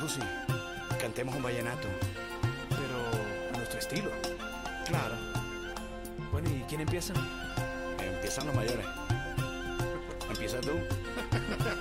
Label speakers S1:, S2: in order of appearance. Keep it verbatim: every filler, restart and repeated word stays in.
S1: José, cantemos un vallenato.
S2: Pero a nuestro estilo.
S1: Claro.
S2: Bueno, ¿y quién empieza?
S1: Empiezan los mayores. ¿Empieza tú?